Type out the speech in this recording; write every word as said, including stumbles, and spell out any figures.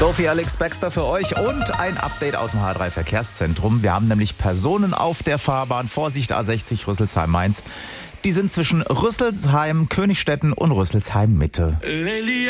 Sophie Alex Baxter für euch und ein Update aus dem H drei Verkehrszentrum. Wir haben nämlich Personen auf der Fahrbahn. Vorsicht, A sechzig Rüsselsheim-Mainz. Die sind zwischen Rüsselsheim, Königstetten und Rüsselsheim-Mitte.